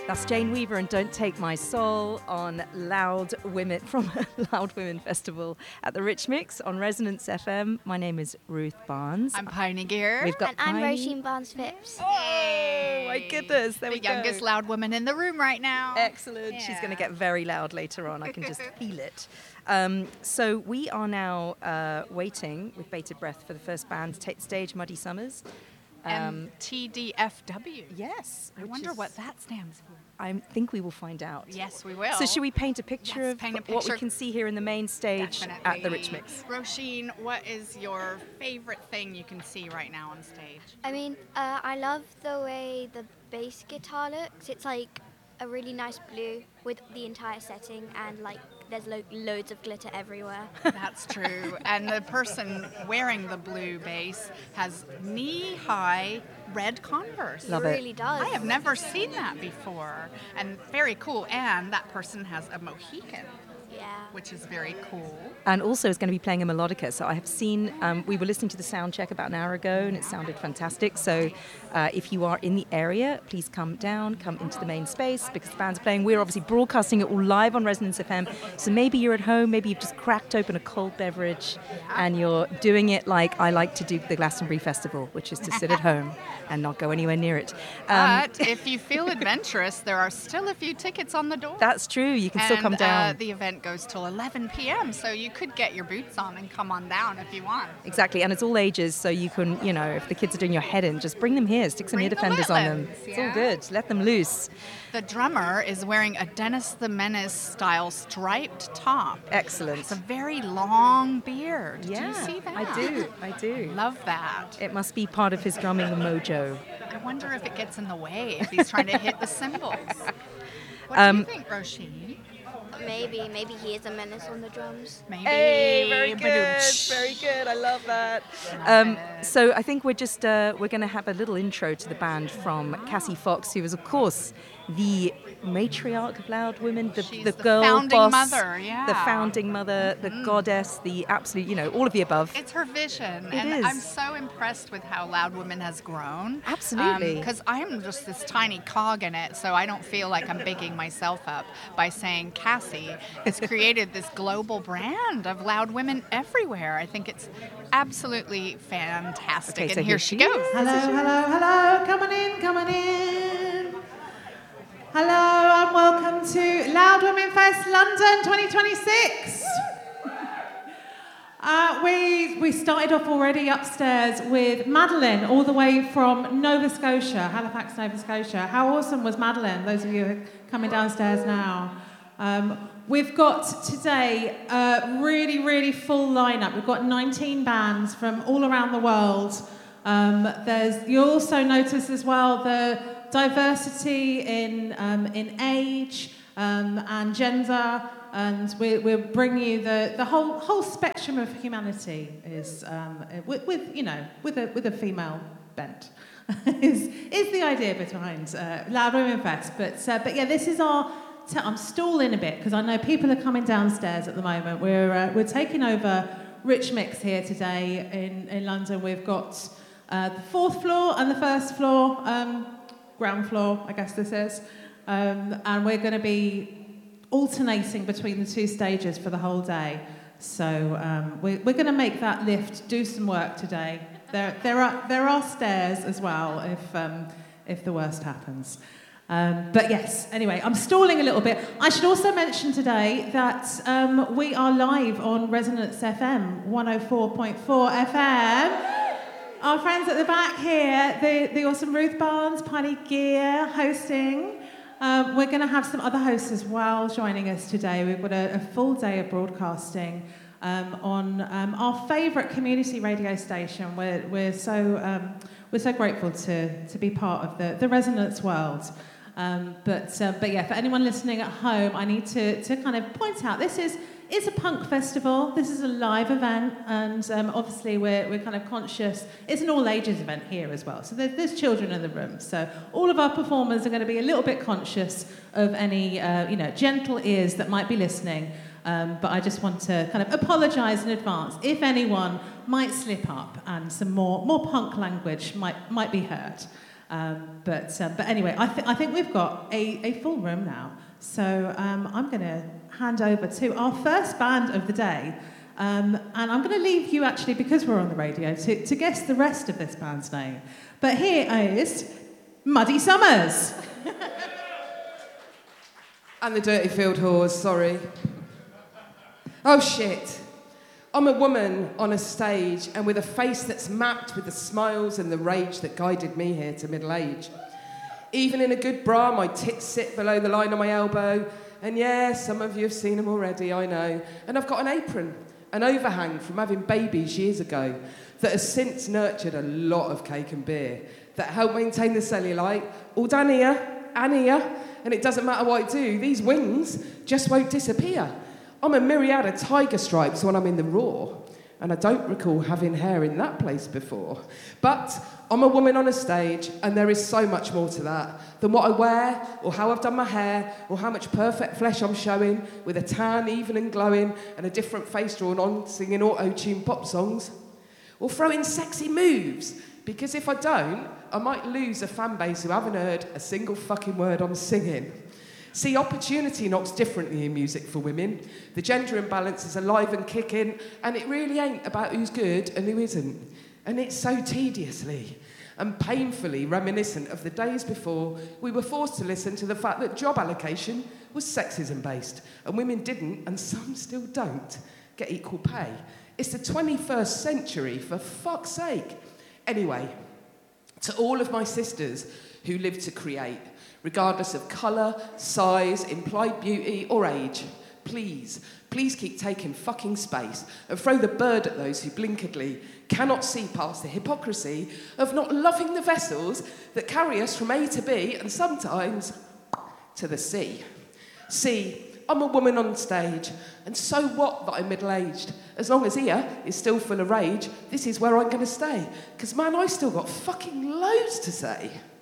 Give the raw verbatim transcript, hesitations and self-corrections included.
That's Jane Weaver and Don't Take My Soul on Loud Women from Loud Women Festival at the Rich Mix on Resonance F M. My name is Ruth Barnes. I'm Piney Gear. We've got and I'm Piney. Roisin Barnes-Phipps. Oh my goodness, there the we go. youngest loud woman in the room right now. Excellent. Yeah. She's going to get very loud later on. I can just feel it. Um, so we are now uh, waiting with bated breath for the first band to take the stage, Muddy Summers. Um, M T D F W. yes. I which wonder is- what that stands for. I think we will find out. Yes, we will. So should we paint a picture Yes, of paint a what we picture. can see here in the main stage Definitely. at the Rich Mix? Roisin, what is your favorite thing you can see right now on stage? I mean, uh, I love the way the bass guitar looks. It's like a really nice blue with the entire setting, and like there's lo- loads of glitter everywhere. That's true. And the person wearing the blue bass has knee-high red Converse. Love it it. really does. I have never seen that before. And very cool. And that person has a Mohican, Yeah. which is very cool. And also is going to be playing a melodica. So I have seen, um, we were listening to the sound check about an hour ago and it sounded fantastic. So uh, if you are in the area, please come down, come into the main space because the band's playing. We're obviously broadcasting it all live on Resonance F M. So maybe you're at home, maybe you've just cracked open a cold beverage and you're doing it like I like to do the Glastonbury Festival, which is to sit at home and not go anywhere near it. Um, But if you feel adventurous, there are still a few tickets on the door. that's true. You can still and, come down. Uh, the event goes till eleven p.m., so you could get your boots on and come on down if you want. Exactly, and it's all ages, so you can, you know, if the kids are doing your head in, just bring them here, stick some Bring ear the defenders on them. Litlins, It's yeah. all good, let them loose. The drummer is wearing a Dennis the Menace style striped top. Excellent. It's a very long beard. yeah, Do you see that? I do, I do. Love that. It must be part of his drumming mojo. I wonder if it gets in the way if he's trying to hit the cymbals. What Um, do you think, Roisin? Maybe, maybe he is a menace on the drums. Maybe. Hey, very good, Ba-doom. very good. I love that. Um, so I think we're just uh, we're going to have a little intro to the band from Cassie Fox, who is of course the matriarch of Loud Women, the, She's the the girl founding boss, mother, yeah. the founding mother, the goddess, the absolute, you know, all of the above. It's her vision, It and is. I'm so impressed with how Loud Women has grown. Absolutely. Because I'm just this tiny cog in it, so I don't feel like I'm bigging myself up by saying Cassie has created this global brand of Loud Women everywhere. I think it's absolutely fantastic, Okay, and so here, here she she goes. Hello, hello, hello. Come on in, come on in. Hello and welcome to Loud Women Fest London twenty twenty-six. Uh, we, we started off already upstairs with Madeline, all the way from Nova Scotia, Halifax, Nova Scotia. How awesome was Madeline, those of you who are coming downstairs now? Um, we've got today a really, really full lineup. We've got nineteen bands from all around the world. Um, there's, you'll also notice as well the diversity in, um, in age um, and gender. And we, we'll bring you the, the whole whole spectrum of humanity is um, with, with you know with a with a female bent is is the idea behind uh, Loud Women Fest. But uh, but yeah, this is our. T- I'm stalling a bit because I know people are coming downstairs at the moment. We're uh, we're taking over Rich Mix here today in, in London. We've got uh, the fourth floor and the first floor, um, ground floor, I guess this is, um, and we're going to be alternating between the two stages for the whole day. So um, we're, we're going to make that lift do some work today. There, there are there are stairs as well if um, if the worst happens. Um, but yes, anyway, I'm stalling a little bit. I should also mention today that um, we are live on Resonance F M, one oh four point four F M. Our friends at the back here, the, the awesome Ruth Barnes, Piney Gear hosting. Um, we're going to have some other hosts as well joining us today. We've got a, a full day of broadcasting um, on um, our favourite community radio station. We're, we're so um, we're so grateful to to be part of the, the Resonance world. Um, but uh, but yeah, for anyone listening at home, I need to to kind of point out this is it's a punk festival. This is a live event, and um, obviously we're we're kind of conscious. It's an all ages event here as well, so there's, there's children in the room. So all of our performers are going to be a little bit conscious of any uh, you know gentle ears that might be listening. Um, but I just want to kind of apologise in advance if anyone might slip up and some more more punk language might might be heard. Um, but um, but anyway, I, th- I think we've got a, a full room now. So um, I'm going to hand over to our first band of the day. Um, and I'm going to leave you, actually, because we're on the radio, to, to guess the rest of this band's name. But here is Muddy Summers. And the Dirty Field Whores, sorry. Oh, shit. I'm a woman on a stage and with a face that's mapped with the smiles and the rage that guided me here to middle age. Even in a good bra, my tits sit below the line on my elbow. And yeah, some of you have seen them already, I know. And I've got an apron, an overhang from having babies years ago that has since nurtured a lot of cake and beer that help maintain the cellulite, all down here and here. And it doesn't matter what I do, these wings just won't disappear. I'm a myriad of tiger stripes when I'm in the raw, and I don't recall having hair in that place before. But I'm a woman on a stage, and there is so much more to that than what I wear, or how I've done my hair, or how much perfect flesh I'm showing, with a tan even and glowing, and a different face drawn on, singing auto-tune pop songs. Or throwing sexy moves, because if I don't, I might lose a fan base who haven't heard a single fucking word I'm singing. See, opportunity knocks differently in music for women. The gender imbalance is alive and kicking, and it really ain't about who's good and who isn't. And it's so tediously and painfully reminiscent of the days before we were forced to listen to the fact that job allocation was sexism-based, and women didn't, and some still don't, get equal pay. It's the twenty-first century, for fuck's sake. Anyway, to all of my sisters who live to create, regardless of colour, size, implied beauty or age, please, please keep taking fucking space and throw the bird at those who blinkeredly cannot see past the hypocrisy of not loving the vessels that carry us from A to B and sometimes to the sea. See, I'm a woman on stage, and so what that I'm middle-aged? As long as here is still full of rage, this is where I'm going to stay. Because, man, I still got fucking loads to say.